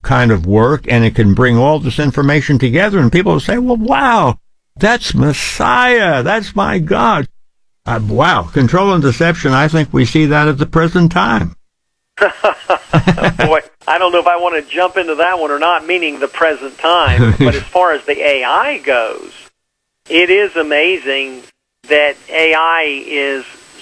kind of work, and it can bring all this information together, and people will say, well, wow, that's Messiah. That's my God. Wow, control and deception, I think we see that at the present time. Boy, I don't know if I want to jump into that one or not, meaning the present time. But as far as the AI goes, it is amazing that AI is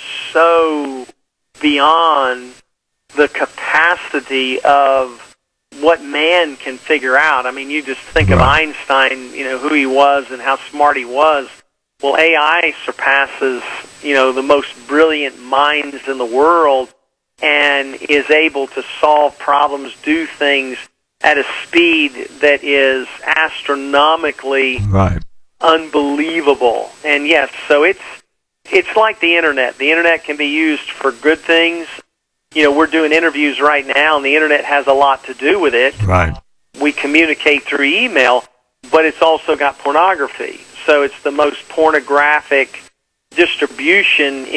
so beyond the capacity of what man can figure out. I mean, you just think of Einstein, who he was and how smart he was. Well, AI surpasses, the most brilliant minds in the world and is able to solve problems, do things at a speed that is astronomically unbelievable. And yes, so it's like the Internet. The Internet can be used for good things. We're doing interviews right now, and the Internet has a lot to do with it. Right. We communicate through email, but it's also got pornography. So it's the most pornographic distribution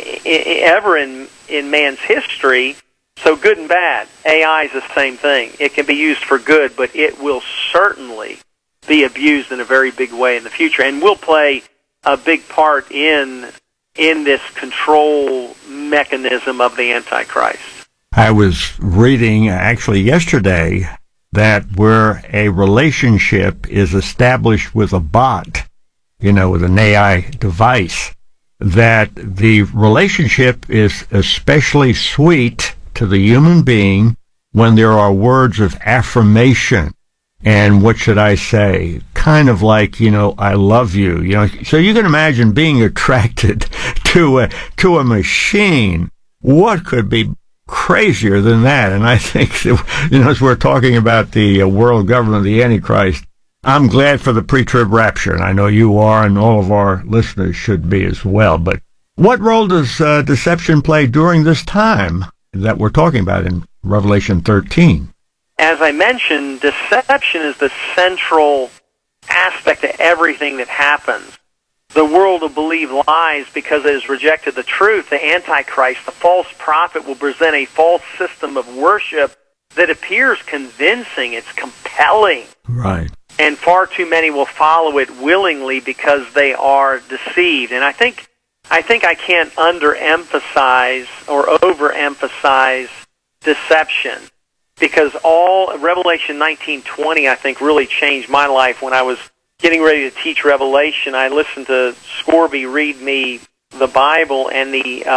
ever in man's history. So good and bad. AI is the same thing. It can be used for good, but it will certainly be abused in a very big way in the future, and will play a big part in this control mechanism of the Antichrist. I was reading actually yesterday that where a relationship is established with a bot, with an AI device, that the relationship is especially sweet to the human being when there are words of affirmation. And what should I say? Kind of like, I love you. So you can imagine being attracted to a machine. What could be crazier than that? And I think, as we're talking about the world government, the Antichrist, I'm glad for the pre-trib rapture, and I know you are, and all of our listeners should be as well. But what role does deception play during this time that we're talking about in Revelation 13? As I mentioned, deception is the central aspect of everything that happens. The world will believe lies because it has rejected the truth. The Antichrist, the false prophet, will present a false system of worship that appears convincing. It's compelling. Right. And far too many will follow it willingly because they are deceived. And I think I can't underemphasize or overemphasize deception, because all Revelation 19:20, I think, really changed my life. When I was getting ready to teach Revelation, I listened to Scorby read me the Bible, and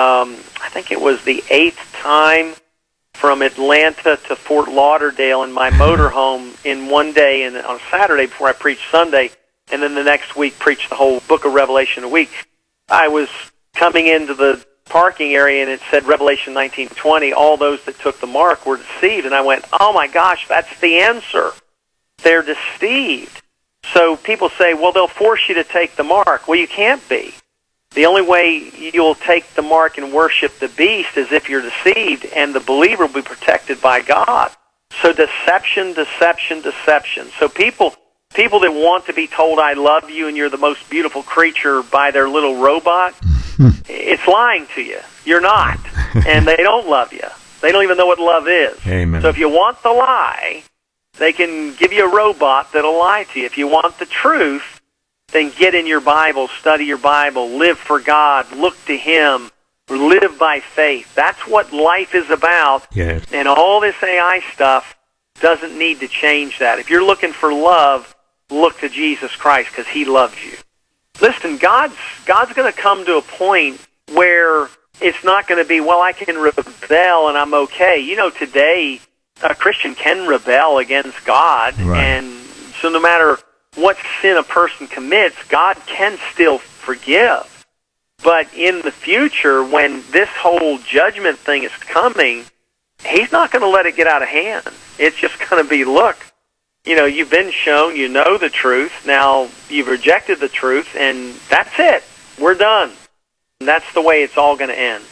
I think it was the 8th time from Atlanta to Fort Lauderdale in my motorhome in one day, and on Saturday before I preached Sunday, and then the next week preached the whole book of Revelation a week. I was coming into the parking area, and it said Revelation 19:20, all those that took the mark were deceived. And I went, oh my gosh, that's the answer. They're deceived. So people say, well, they'll force you to take the mark. Well, you can't be. The only way you'll take the mark and worship the beast is if you're deceived, and the believer will be protected by God. So deception, deception, deception. So people that want to be told, I love you, and you're the most beautiful creature by their little robot, it's lying to you. You're not. And they don't love you. They don't even know what love is. Amen. So if you want the lie, they can give you a robot that'll lie to you. If you want the truth, then get in your Bible, study your Bible, live for God, look to Him, live by faith. That's what life is about. Yes. And all this AI stuff doesn't need to change that. If you're looking for love, look to Jesus Christ, because He loves you. Listen, God's going to come to a point where it's not going to be, well, I can rebel and I'm okay. Today a Christian can rebel against God, right. And so no matter what sin a person commits, God can still forgive. But in the future, when this whole judgment thing is coming, He's not going to let it get out of hand. It's just going to be, look, you've been shown, the truth. Now you've rejected the truth, and that's it. We're done. And that's the way it's all going to end.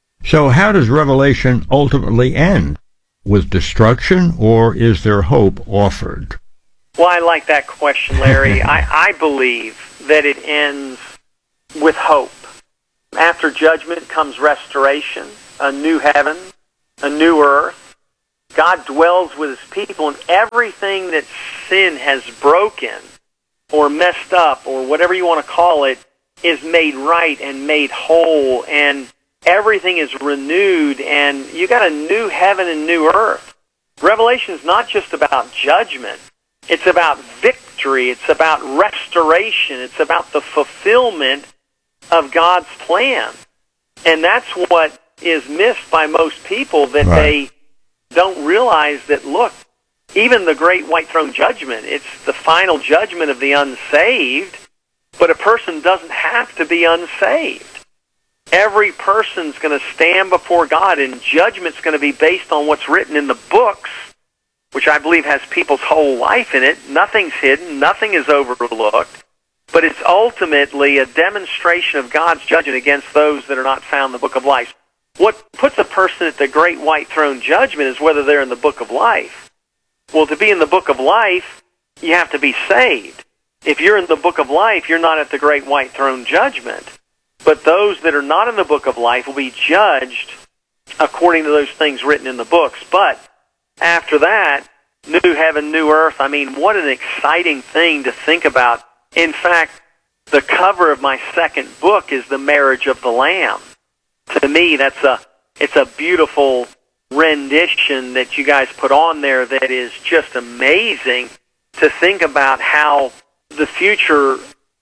So how does Revelation ultimately end? With destruction, or is there hope offered? Well, I like that question, Larry. I believe that it ends with hope. After judgment comes restoration, a new heaven, a new earth. God dwells with his people, and everything that sin has broken or messed up or whatever you want to call it is made right and made whole, and everything is renewed, and you got a new heaven and new earth. Revelation is not just about judgment. It's about victory. It's about restoration. It's about the fulfillment of God's plan. And that's what is missed by most people, that they don't realize that, look, even the great white throne judgment, it's the final judgment of the unsaved, but a person doesn't have to be unsaved. Every person's going to stand before God, and judgment's going to be based on what's written in the books, which I believe has people's whole life in it. Nothing's hidden. Nothing is overlooked. But it's ultimately a demonstration of God's judgment against those that are not found in the book of life. What puts a person at the great white throne judgment is whether they're in the book of life. Well, to be in the book of life, you have to be saved. If you're in the book of life, you're not at the great white throne judgment. But those that are not in the book of life will be judged according to those things written in the books. But after that, new heaven, new earth, I mean, what an exciting thing to think about. In fact, the cover of my second book is the marriage of the Lamb. To me, it's a beautiful rendition that you guys put on there that is just amazing to think about how the future,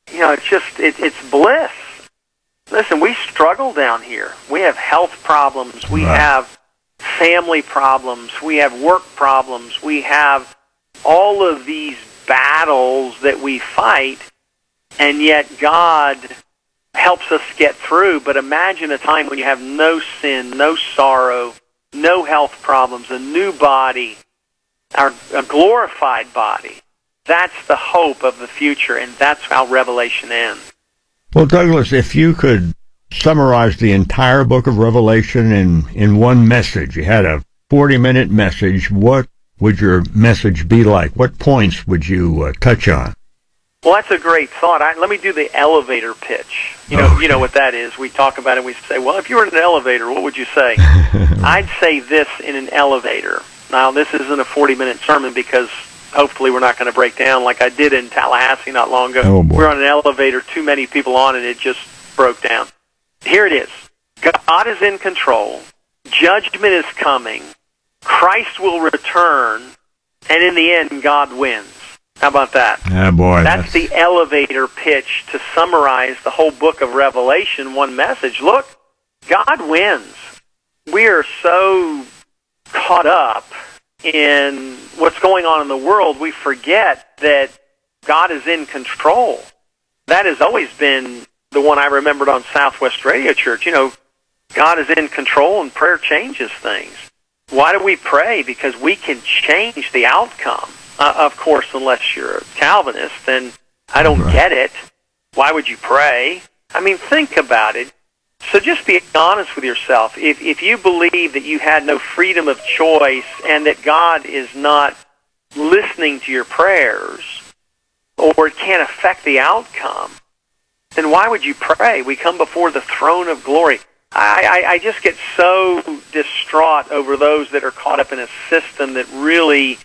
it's bliss. Listen, we struggle down here. We have health problems. We have family problems. We have work problems. We have all of these battles that we fight, and yet God helps us get through. But imagine a time when you have no sin, no sorrow, no health problems, a new body, a glorified body. That's the hope of the future, and that's how Revelation ends. Well, Douglas, if you could summarize the entire book of Revelation in one message, you had a 40-minute message, what would your message be like? What points would you touch on? Well, that's a great thought. Let me do the elevator pitch. You know what that is. We talk about it, we say, well, if you were in an elevator, what would you say? I'd say this in an elevator. Now, this isn't a 40-minute sermon because hopefully we're not going to break down like I did in Tallahassee not long ago. Oh, boy. We're on an elevator, too many people on it, it just broke down. Here it is. God is in control. Judgment is coming. Christ will return. And in the end, God wins. How about that? Yeah, boy. That's the elevator pitch to summarize the whole book of Revelation, one message. Look, God wins. We are so caught up in what's going on in the world, we forget that God is in control. That has always been the one I remembered on Southwest Radio Church. God is in control and prayer changes things. Why do we pray? Because we can change the outcome. Of course, unless you're a Calvinist, then I don't get it. Why would you pray? I mean, think about it. So just be honest with yourself. If you believe that you had no freedom of choice and that God is not listening to your prayers or it can't affect the outcome, then why would you pray? We come before the throne of glory. I just get so distraught over those that are caught up in a system that really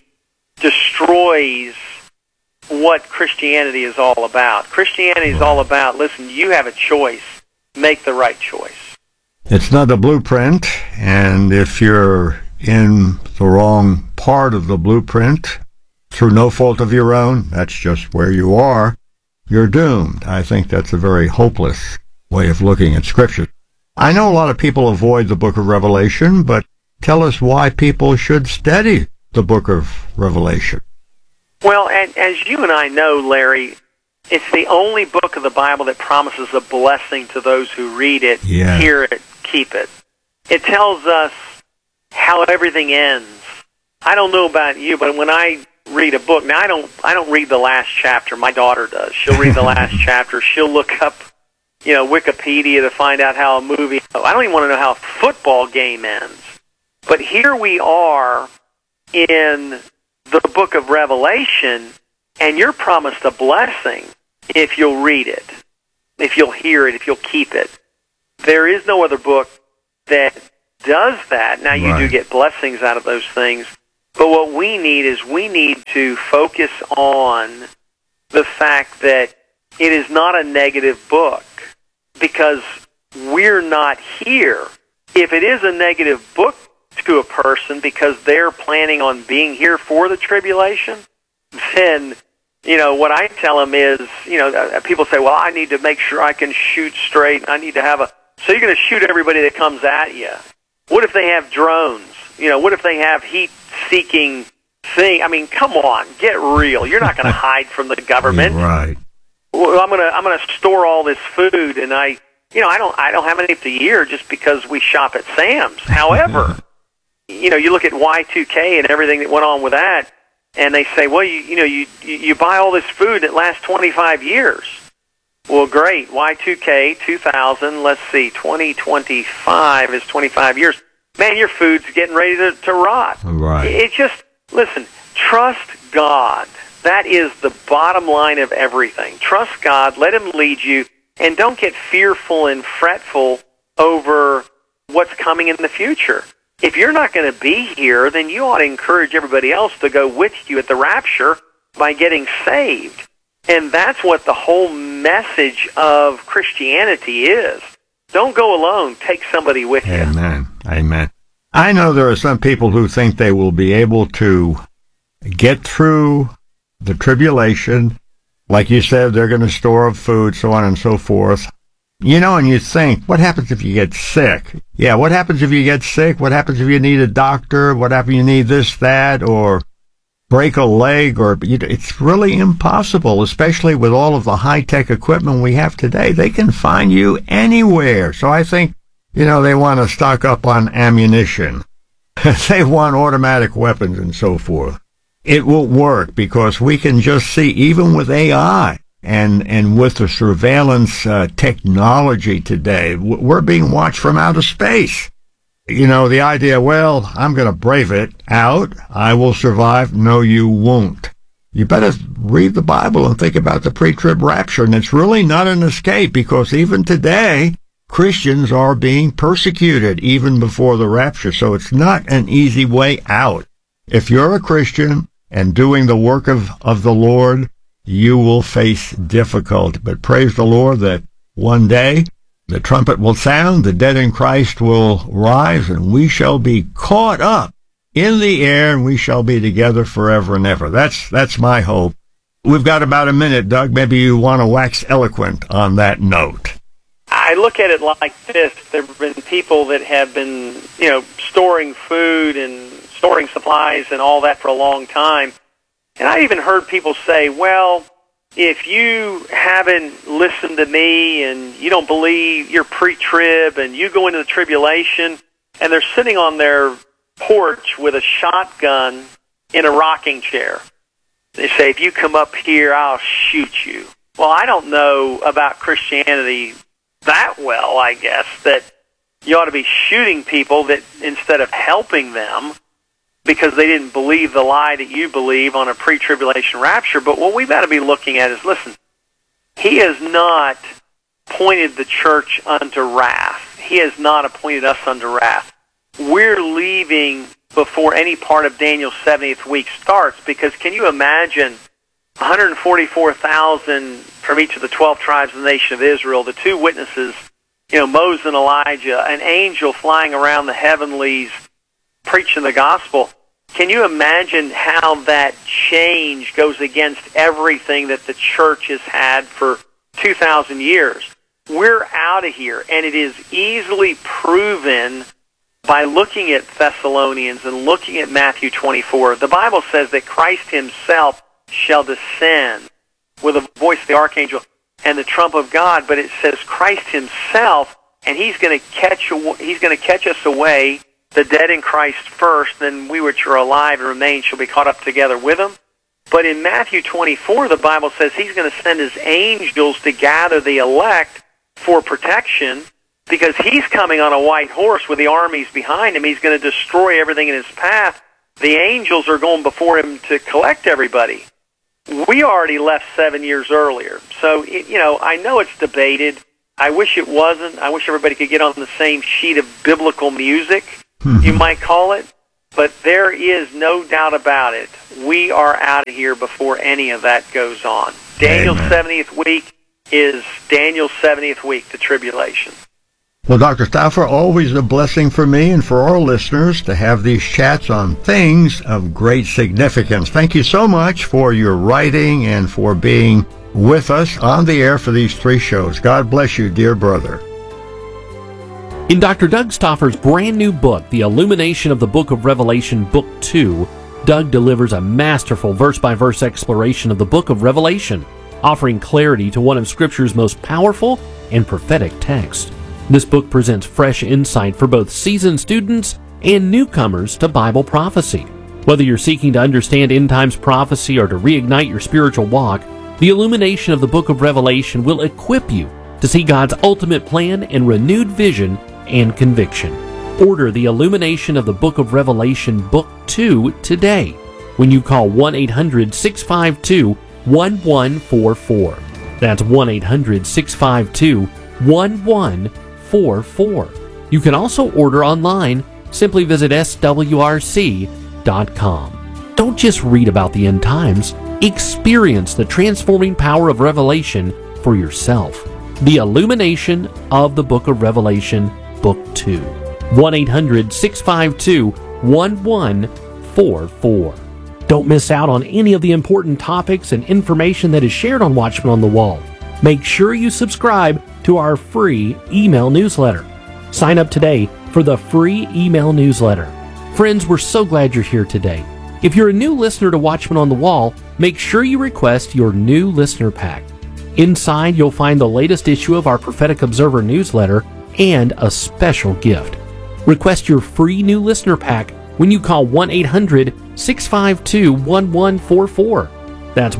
destroys what Christianity is all about. Christianity is all about, listen, you have a choice. Make the right choice. It's not a blueprint, and if you're in the wrong part of the blueprint, through no fault of your own, that's just where you are, you're doomed. I think that's a very hopeless way of looking at Scripture. I know a lot of people avoid the book of Revelation, but tell us why people should study the book of Revelation. Well, as you and I know, Larry, it's the only book of the Bible that promises a blessing to those who read it, hear it, keep it. It tells us how everything ends. I don't know about you, but when I read a book, now I don't read the last chapter. My daughter does. She'll read the last chapter. She'll look up, Wikipedia to find out how a movie. I don't even want to know how a football game ends. But here we are in the book of Revelation, and you're promised a blessing if you'll read it, if you'll hear it, if you'll keep it. There is no other book that does that. Now, you do get blessings out of those things, but what we need is we need to focus on the fact that it is not a negative book, because we're not here. If it is a negative book to a person because they're planning on being here for the tribulation, then, what I tell them is, people say, well, I need to make sure I can shoot straight. I need to have so you're going to shoot everybody that comes at you. What if they have drones? What if they have heat-seeking thing? I mean, come on, get real. You're not going to hide from the government. Right. Well, I'm going to store all this food, and I don't have any for the year just because we shop at Sam's. However, you look at Y2K and everything that went on with that, and they say, well, you buy all this food that lasts 25 years. Well, great. Y2K, 2000, let's see, 2025 is 25 years. Man, your food's getting ready to rot. Right. It's just, listen, trust God. That is the bottom line of everything. Trust God, let Him lead you, and don't get fearful and fretful over what's coming in the future. If you're not going to be here, then you ought to encourage everybody else to go with you at the rapture by getting saved. And that's what the whole message of Christianity is. Don't go alone. Take somebody with you. Amen. Amen. I know there are some people who think they will be able to get through the tribulation. Like you said, they're going to store up food, so on and so forth. And you think, what happens if you get sick? Yeah, what happens if you get sick? What happens if you need a doctor? What happens if you need this, that, or break a leg? Or it's really impossible, especially with all of the high-tech equipment we have today. They can find you anywhere. So I think, they want to stock up on ammunition. They want automatic weapons and so forth. It will work because we can just see, even with AI and with the surveillance technology today, we're being watched from outer space. The idea, well, I'm going to brave it out. I will survive. No, you won't. You better read the Bible and think about the pre-trib rapture. And it's really not an escape, because even today, Christians are being persecuted even before the rapture. So it's not an easy way out. If you're a Christian and doing the work of the Lord, you will face difficulty. But praise the Lord that one day the trumpet will sound, the dead in Christ will rise, and we shall be caught up in the air, and we shall be together forever and ever. That's my hope. We've got about a minute, Doug. Maybe you want to wax eloquent on that note. I look at it like this. There have been people that have been, storing food and storing supplies and all that for a long time. And I even heard people say, well, if you haven't listened to me and you don't believe you're pre-trib and you go into the tribulation, and they're sitting on their porch with a shotgun in a rocking chair. They say, if you come up here, I'll shoot you. Well, I don't know about Christianity that well, I guess, that you ought to be shooting people that instead of helping them because they didn't believe the lie that you believe on a pre-tribulation rapture. But what we've got to be looking at is, listen, He has not pointed the church unto wrath. He has not appointed us unto wrath. We're leaving before any part of Daniel's 70th week starts, because can you imagine 144,000 from each of the 12 tribes of the nation of Israel, the two witnesses, Moses and Elijah, an angel flying around the heavenlies preaching the gospel. Can you imagine how that change goes against everything that the church has had for 2,000 years? We're out of here, and it is easily proven by looking at Thessalonians and looking at Matthew 24. The Bible says that Christ Himself shall descend with the voice of the archangel and the trump of God, but it says Christ Himself, and He's going to catch us away, the dead in Christ first, then we which are alive and remain shall be caught up together with Him. But in Matthew 24, the Bible says He's going to send His angels to gather the elect for protection, because He's coming on a white horse with the armies behind Him. He's going to destroy everything in His path. The angels are going before Him to collect everybody. We already left 7 years earlier. So, I know it's debated. I wish it wasn't. I wish everybody could get on the same sheet of biblical music, you might call it. But there is no doubt about it. We are out of here before any of that goes on. Daniel's 70th week is Daniel's 70th week, the tribulation. Well, Dr. Stauffer, always a blessing for me and for our listeners to have these chats on things of great significance. Thank you so much for your writing and for being with us on the air for these 3 shows. God bless you, dear brother. In Dr. Doug Stauffer's brand new book, The Illumination of the Book of Revelation, Book 2, Doug delivers a masterful verse-by-verse exploration of the book of Revelation, offering clarity to one of Scripture's most powerful and prophetic texts. This book presents fresh insight for both seasoned students and newcomers to Bible prophecy. Whether you're seeking to understand end times prophecy or to reignite your spiritual walk, the illumination of the book of Revelation will equip you to see God's ultimate plan and renewed vision and conviction. Order the illumination of the book of Revelation, Book 2 today when you call 1-800-652-1144. That's 1-800-652-1144. You can also order online. Simply visit swrc.com. Don't just read about the end times. Experience the transforming power of Revelation for yourself. The illumination of the book of Revelation, Book 2. 1-800-652-1144. Don't miss out on any of the important topics and information that is shared on Watchmen on the Wall. Make sure you subscribe to our free email newsletter. Sign up today for the free email newsletter. Friends, we're so glad you're here today. If you're a new listener to Watchmen on the Wall, make sure you request your new listener pack. Inside, you'll find the latest issue of our Prophetic Observer newsletter and a special gift. Request your free new listener pack when you call 1-800-652-1144. That's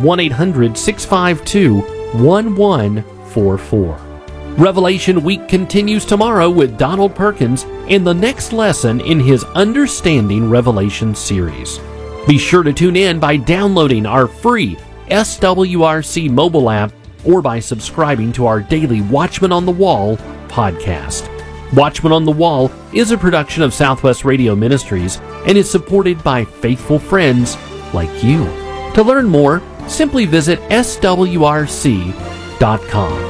1-800-652-1144. Revelation Week continues tomorrow with Donald Perkins and the next lesson in his Understanding Revelation series. Be sure to tune in by downloading our free SWRC mobile app or by subscribing to our daily Watchmen on the Wall podcast. Watchmen on the Wall is a production of Southwest Radio Ministries and is supported by faithful friends like you. To learn more, simply visit swrc.com.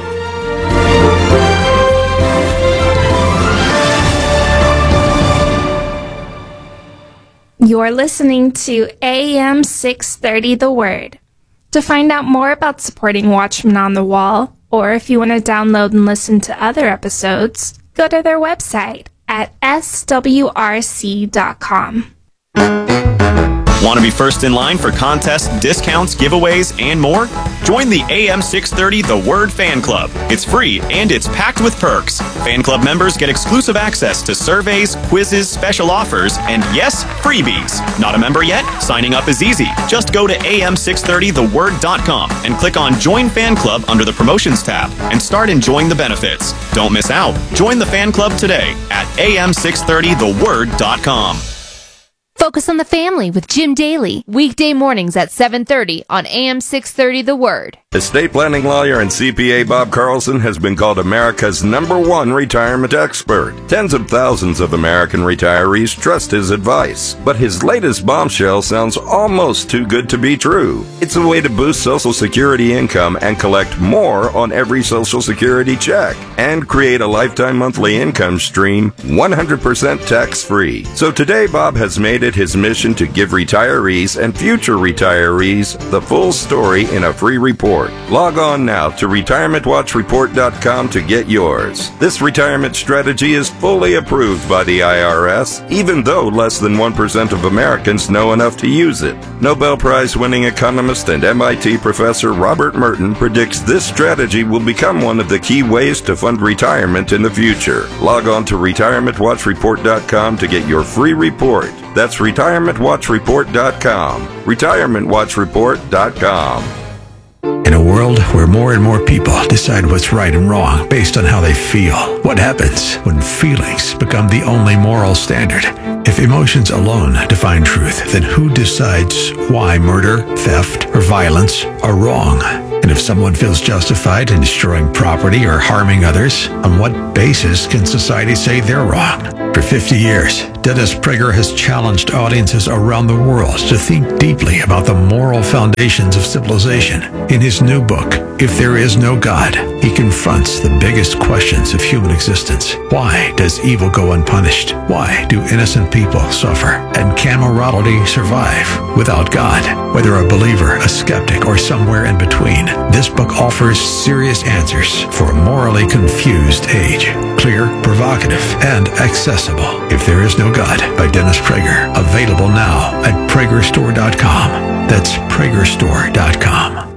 You're listening to AM 630 The Word. To find out more about supporting Watchmen on the Wall, or if you want to download and listen to other episodes, go to their website at swrc.com. Want to be first in line for contests, discounts, giveaways, and more? Join the AM 630 The Word Fan Club. It's free and it's packed with perks. Fan club members get exclusive access to surveys, quizzes, special offers, and yes, freebies. Not a member yet? Signing up is easy. Just go to am630theword.com and click on Join Fan Club under the Promotions tab and start enjoying the benefits. Don't miss out. Join the fan club today at am630theword.com. Focus on the Family with Jim Daly. Weekday mornings at 7:30 on AM 630 The Word. Estate planning lawyer and CPA Bob Carlson has been called America's #1 retirement expert. Tens of thousands of American retirees trust his advice. But his latest bombshell sounds almost too good to be true. It's a way to boost Social Security income and collect more on every Social Security check and create a lifetime monthly income stream 100% tax-free. So today Bob has made it his mission to give retirees and future retirees the full story in a free report. Log on now to retirementwatchreport.com to get yours. This retirement strategy is fully approved by the IRS, even though less than 1% of Americans know enough to use it. Nobel Prize-winning economist and MIT professor Robert Merton predicts this strategy will become one of the key ways to fund retirement in the future. Log on to retirementwatchreport.com to get your free report. That's retirementwatchreport.com. retirementwatchreport.com. In a world where more and more people decide what's right and wrong based on how they feel, what happens when feelings become the only moral standard? If emotions alone define truth, then who decides why murder, theft, or violence are wrong? And if someone feels justified in destroying property or harming others, on what basis can society say they're wrong? For 50 years, Dennis Prager has challenged audiences around the world to think deeply about the moral foundations of civilization. In his new book, If There Is No God, he confronts the biggest questions of human existence. Why does evil go unpunished? Why do innocent people suffer? And can morality survive without God? Whether a believer, a skeptic, or somewhere in between, this book offers serious answers for a morally confused age. Clear, provocative, and accessible. If There Is No God by Dennis Prager. Available now at PragerStore.com. That's PragerStore.com.